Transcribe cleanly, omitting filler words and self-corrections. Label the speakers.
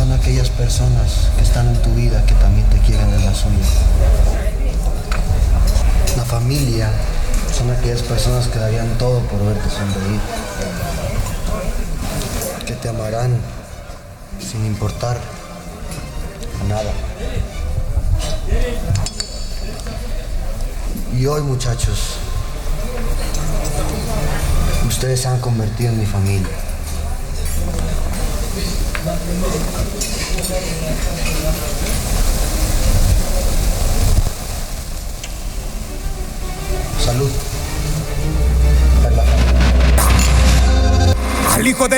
Speaker 1: son aquellas personas que están en tu vida que también te quieren en la suya. La familia son aquellas personas que darían todo por verte sonreír, que te amarán sin importar a nada. Y hoy, muchachos, ustedes se han convertido en mi familia. Salud.
Speaker 2: Al hijo de